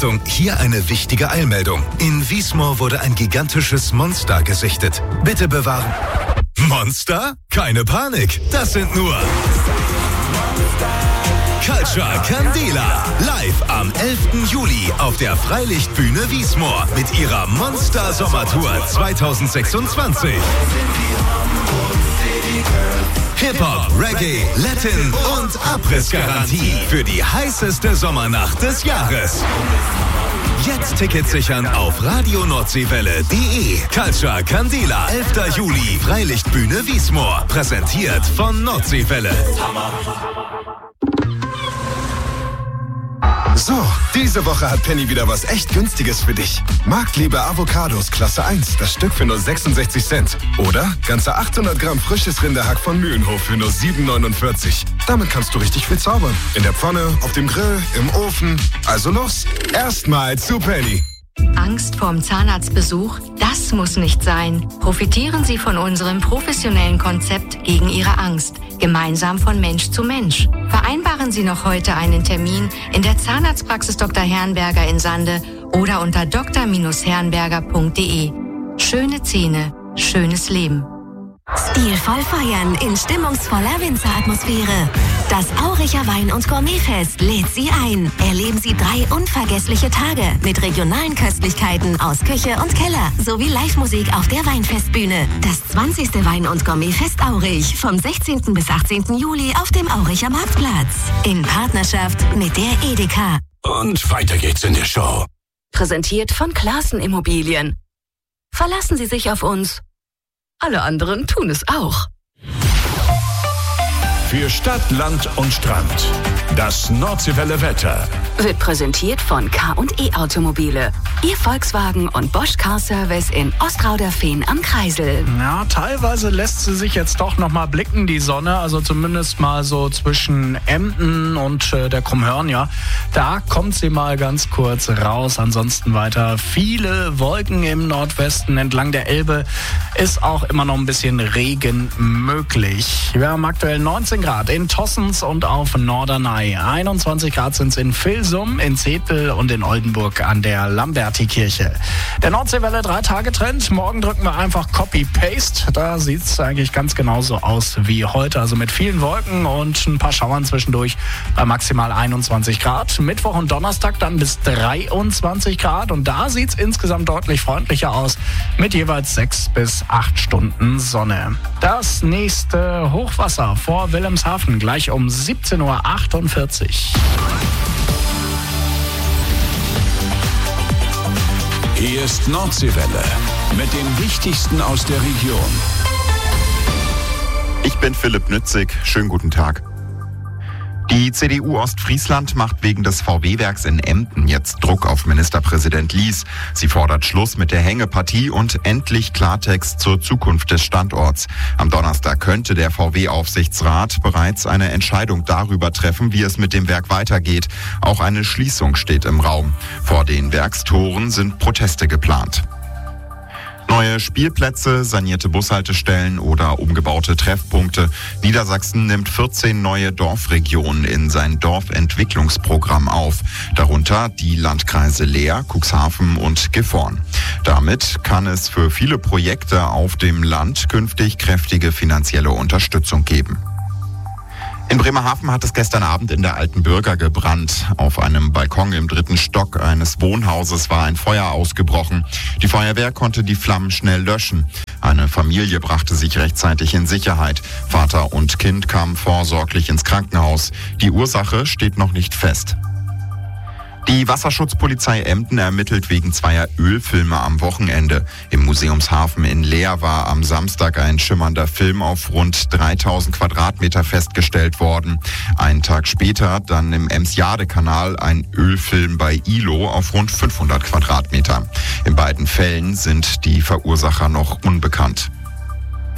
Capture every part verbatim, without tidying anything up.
Achtung, hier eine wichtige Eilmeldung. In Wiesmoor wurde ein gigantisches Monster gesichtet. Bitte bewahren. Monster? Keine Panik, das sind nur Culture Candela. Live am elften Juli auf der Freilichtbühne Wiesmoor mit ihrer Monster Sommertour zwanzig sechsundzwanzig. Hip-Hop, Reggae, Latin und Abrissgarantie für die heißeste Sommernacht des Jahres. Jetzt Tickets sichern auf radio nordseewelle punkt de. Culture Candela, elfter Juli, Freilichtbühne Wiesmoor. Präsentiert von Nordseewelle. So, diese Woche hat Penny wieder was echt Günstiges für dich. Marktliebe Avocados Klasse eins, das Stück für nur sechsundsechzig Cent. Oder ganze achthundert Gramm frisches Rinderhack von Mühlenhof für nur sieben neunundvierzig. Damit kannst du richtig viel zaubern. In der Pfanne, auf dem Grill, im Ofen. Also los, erstmal zu Penny. Angst vorm Zahnarztbesuch? Das muss nicht sein. Profitieren Sie von unserem professionellen Konzept gegen Ihre Angst. Gemeinsam von Mensch zu Mensch. Vereinbaren Sie noch heute einen Termin in der Zahnarztpraxis Doktor Herrenberger in Sande oder unter d r herrenberger punkt de. Schöne Zähne, schönes Leben. Stilvoll feiern in stimmungsvoller Winzeratmosphäre. Das Auricher Wein- und Gourmetfest lädt Sie ein. Erleben Sie drei unvergessliche Tage mit regionalen Köstlichkeiten aus Küche und Keller sowie Live-Musik auf der Weinfestbühne. Das zwanzigste Wein- und Gourmetfest Aurich vom sechzehnten bis achtzehnten Juli auf dem Auricher Marktplatz. In Partnerschaft mit der Edeka. Und weiter geht's in der Show. Präsentiert von Klaassen Immobilien. Verlassen Sie sich auf uns. Alle anderen tun es auch. Für Stadt, Land und Strand. Das Nordseewelle Wetter. Wird präsentiert von K und E Automobile. Ihr Volkswagen und Bosch Car Service in Ostrauderfehn am Kreisel. Ja, teilweise lässt sie sich jetzt doch noch mal blicken, die Sonne. Also zumindest mal so zwischen Emden und äh, der Krummhörn, ja. Da kommt sie mal ganz kurz raus. Ansonsten weiter viele Wolken im Nordwesten. Entlang der Elbe ist auch immer noch ein bisschen Regen möglich. Wir haben aktuell neunzehn Grad in Tossens und auf Norderney. einundzwanzig Grad sind es in Vilsum, in Zetel und in Oldenburg an der Lamberti-Kirche. Der Nordseewelle drei Tage Trend. Morgen drücken wir einfach Copy-Paste. Da sieht es eigentlich ganz genauso aus wie heute. Also mit vielen Wolken und ein paar Schauern zwischendurch bei maximal einundzwanzig Grad. Mittwoch und Donnerstag dann bis dreiundzwanzig Grad. Und da sieht es insgesamt deutlich freundlicher aus mit jeweils sechs bis acht Stunden Sonne. Das nächste Hochwasser vor Wilhelmshaven gleich um siebzehn Uhr achtundvierzig. Hier ist Nordseewelle mit dem Wichtigsten aus der Region. Ich bin Philipp Nützig. Schönen guten Tag. Die C D U Ostfriesland macht wegen des V W-Werks in Emden jetzt Druck auf Ministerpräsident Lies. Sie fordert Schluss mit der Hängepartie und endlich Klartext zur Zukunft des Standorts. Am Donnerstag könnte der V W-Aufsichtsrat bereits eine Entscheidung darüber treffen, wie es mit dem Werk weitergeht. Auch eine Schließung steht im Raum. Vor den Werkstoren sind Proteste geplant. Neue Spielplätze, sanierte Bushaltestellen oder umgebaute Treffpunkte. Niedersachsen nimmt vierzehn neue Dorfregionen in sein Dorfentwicklungsprogramm auf. Darunter die Landkreise Leer, Cuxhaven und Gifhorn. Damit kann es für viele Projekte auf dem Land künftig kräftige finanzielle Unterstützung geben. In Bremerhaven hat es gestern Abend in der Alten Bürger gebrannt. Auf einem Balkon im dritten Stock eines Wohnhauses war ein Feuer ausgebrochen. Die Feuerwehr konnte die Flammen schnell löschen. Eine Familie brachte sich rechtzeitig in Sicherheit. Vater und Kind kamen vorsorglich ins Krankenhaus. Die Ursache steht noch nicht fest. Die Wasserschutzpolizei Emden ermittelt wegen zweier Ölfilme am Wochenende. Im Museumshafen in Leer war am Samstag ein schimmernder Film auf rund dreitausend Quadratmeter festgestellt worden. Einen Tag später dann im Emsjade-Kanal ein Ölfilm bei Ilo auf rund fünfhundert Quadratmeter. In beiden Fällen sind die Verursacher noch unbekannt.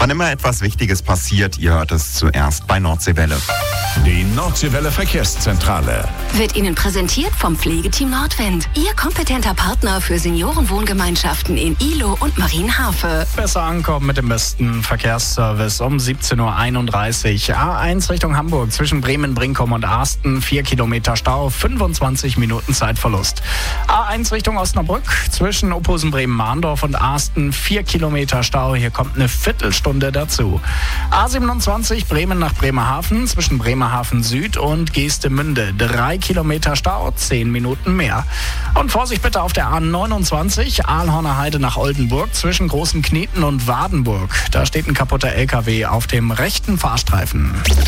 Wann immer etwas Wichtiges passiert, ihr hört es zuerst bei Nordseewelle. Die Nordseewelle Verkehrszentrale Wird Ihnen präsentiert vom Pflegeteam Nordwind. Ihr kompetenter Partner für Seniorenwohngemeinschaften in Ihlow und Marienhafe. Besser ankommen mit dem besten Verkehrsservice um siebzehn Uhr einunddreißig. A eins Richtung Hamburg zwischen Bremen, Brinkum und Arsten. vier Kilometer Stau, fünfundzwanzig Minuten Zeitverlust. A eins Richtung Osnabrück zwischen Opposen, Bremen, Mahndorf und Arsten. vier Kilometer Stau, hier kommt eine Viertelstunde dazu. A siebenundzwanzig Bremen nach Bremerhaven zwischen Bremerhaven Süd und Geestemünde. drei Kilometer Stau, zehn Minuten mehr. Und Vorsicht bitte auf der A neunundzwanzig, Aalhorner Heide nach Oldenburg zwischen Großen Kneten und Wadenburg. Da steht ein kaputter L K W auf dem rechten Fahrstreifen.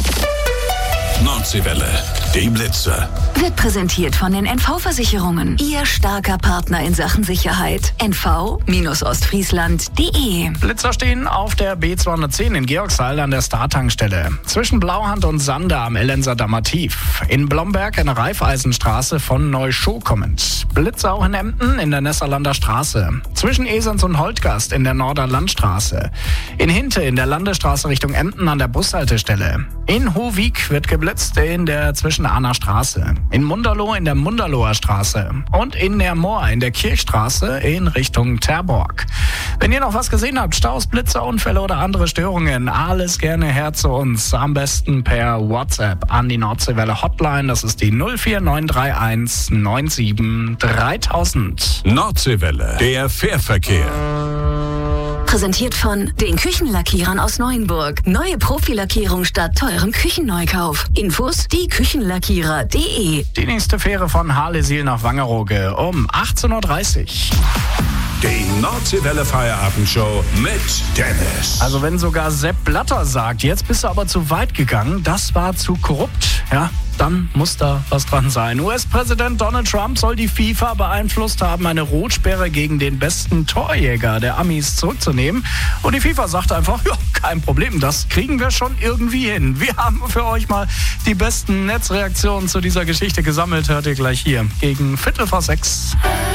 Nordseewelle, die Blitzer. Wird präsentiert von den N V-Versicherungen. Ihr starker Partner in Sachen Sicherheit. N V Ostfriesland punkt de. Blitzer stehen auf der B zweihundertzehn in Georgsheil an der Star-Tankstelle. Zwischen Blauhand und Sander am Ellenser Dammertief. In Blomberg in der Raiffeisenstraße von Neuschow kommend. Blitzer auch in Emden in der Nesserlander Straße. Zwischen Esens und Holtgast in der Norder Landstraße. In Hinte in der Landesstraße Richtung Emden an der Bushaltestelle. In Hohwig wird geblitzt in der Zwischen-Ahner Straße. In Munderloh in der Munderloher Straße. Und in Nermoor in der Kirchstraße in Richtung Terborg. Wenn ihr noch was gesehen habt, Staus, Blitzer, Unfälle oder andere Störungen, alles gerne her zu uns. Am besten per WhatsApp an die Nordseewelle Hotline. Das ist die null vier neun drei eins neun sieben dreitausend. Nordseewelle, der Fährverkehr. Präsentiert von den Küchenlackierern aus Neuenburg. Neue Profilackierung statt teurem Küchenneukauf. Infos die Küchenlackierer punkt de. Die nächste Fähre von Harlesil nach Wangerooge um achtzehn Uhr dreißig. Die Nordseewelle Feierabendshow mit Dennis. Also wenn sogar Sepp Blatter sagt, jetzt bist du aber zu weit gegangen, das war zu korrupt, ja, dann muss da was dran sein. U S-Präsident Donald Trump soll die FIFA beeinflusst haben, eine Rotsperre gegen den besten Torjäger der Amis zurückzunehmen. Und die FIFA sagt einfach, ja, kein Problem, das kriegen wir schon irgendwie hin. Wir haben für euch mal die besten Netzreaktionen zu dieser Geschichte gesammelt. Hört ihr gleich hier gegen Viertel vor sechs.